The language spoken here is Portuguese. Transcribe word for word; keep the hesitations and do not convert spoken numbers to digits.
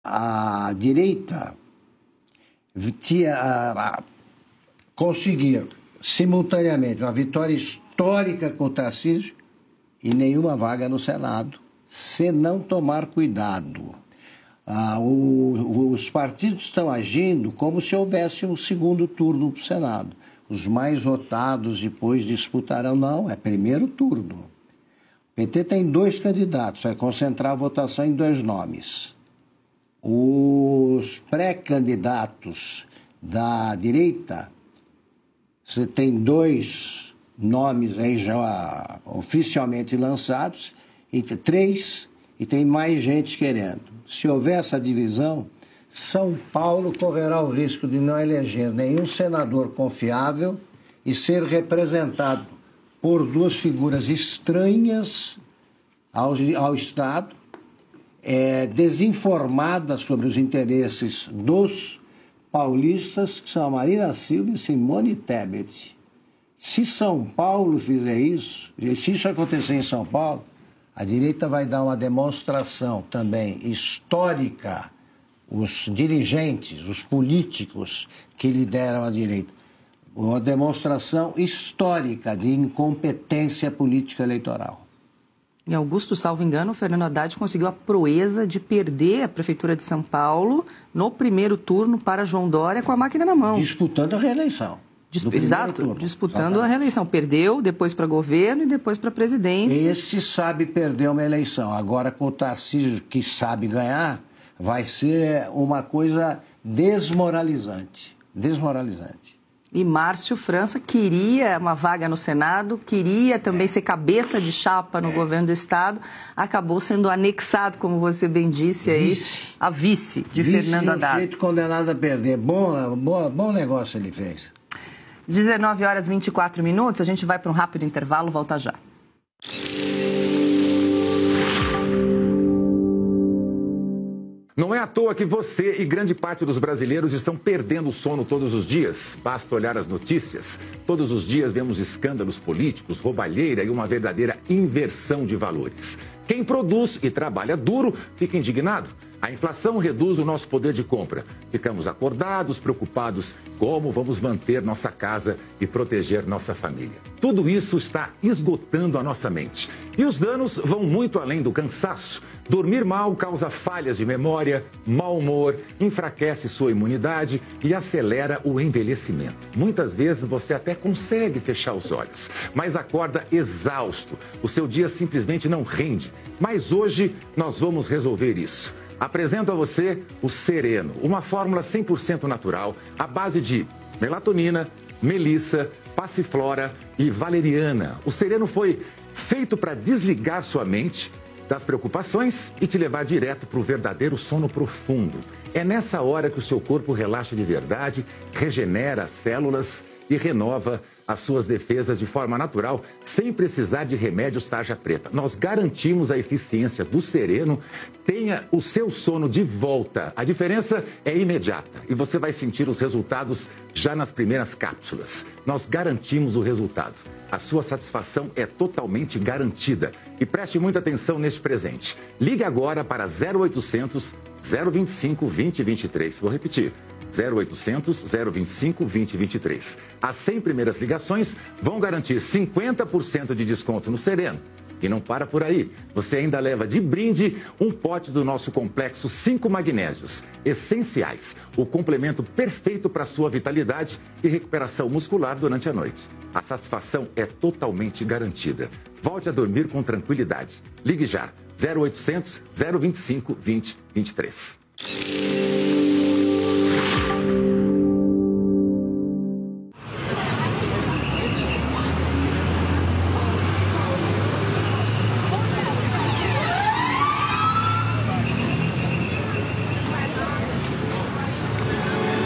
a direita tinha a conseguir simultaneamente uma vitória histórica com o Tarcísio e nenhuma vaga no Senado, se não tomar cuidado. Ah, o, os partidos estão agindo como se houvesse um segundo turno para o Senado. Os mais votados depois disputarão, não, é primeiro turno. O P T tem dois candidatos, vai concentrar a votação em dois nomes. Os pré-candidatos da direita, você tem dois nomes aí já oficialmente lançados, e três, e tem mais gente querendo. Se houver essa divisão, São Paulo correrá o risco de não eleger nenhum senador confiável e ser representado por duas figuras estranhas ao, ao Estado, é, desinformadas sobre os interesses dos paulistas, que são a Marina Silva e Simone Tebet. Se São Paulo fizer isso, e se isso acontecer em São Paulo, a direita vai dar uma demonstração também histórica, os dirigentes, os políticos que lideram a direita, uma demonstração histórica de incompetência política eleitoral. Em Augusto, salvo engano, o Fernando Haddad conseguiu a proeza de perder a Prefeitura de São Paulo no primeiro turno para João Dória com a máquina na mão. Disputando a reeleição. Dis Exato, turno. disputando Exatamente. a reeleição. Perdeu, depois para governo e depois para presidência. Esse sabe perder uma eleição. Agora, com o Tarcísio, que sabe ganhar, vai ser uma coisa desmoralizante. Desmoralizante. E Márcio França queria uma vaga no Senado, queria também ser cabeça de chapa no governo do Estado, acabou sendo anexado, como você bem disse aí, vice. a vice de vice Fernando Haddad. Vice condenado a perder. Bom, bom, bom negócio ele fez. dezenove horas e vinte e quatro minutos, a gente vai para um rápido intervalo, volta já. Não é à toa que você e grande parte dos brasileiros estão perdendo o sono todos os dias. Basta olhar as notícias. Todos os dias vemos escândalos políticos, roubalheira e uma verdadeira inversão de valores. Quem produz e trabalha duro fica indignado. A inflação reduz o nosso poder de compra. Ficamos acordados, preocupados como vamos manter nossa casa e proteger nossa família. Tudo isso está esgotando a nossa mente. E os danos vão muito além do cansaço. Dormir mal causa falhas de memória, mau humor, enfraquece sua imunidade e acelera o envelhecimento. Muitas vezes você até consegue fechar os olhos, mas acorda exausto. O seu dia simplesmente não rende. Mas hoje nós vamos resolver isso. Apresento a você o Sereno, uma fórmula cem por cento natural, à base de melatonina, melissa, passiflora e valeriana. O Sereno foi feito para desligar sua mente das preocupações e te levar direto para o verdadeiro sono profundo. É nessa hora que o seu corpo relaxa de verdade, regenera as células e renova as suas defesas de forma natural, sem precisar de remédios tarja preta. Nós garantimos a eficiência do Sereno. Tenha o seu sono de volta. A diferença é imediata e você vai sentir os resultados já nas primeiras cápsulas. Nós garantimos o resultado. A sua satisfação é totalmente garantida. E preste muita atenção neste presente. Ligue agora para zero oitocentos, zero vinte e cinco, vinte, vinte e três. Vou repetir. zero oitocentos, zero vinte e cinco, vinte, vinte e três. As cem primeiras ligações vão garantir cinquenta por cento de desconto no Sereno. E não para por aí. Você ainda leva de brinde um pote do nosso complexo cinco magnésios, essenciais, o complemento perfeito para a sua vitalidade e recuperação muscular durante a noite. A satisfação é totalmente garantida. Volte a dormir com tranquilidade. Ligue já. zero oitocentos, zero vinte e cinco, vinte, vinte e três.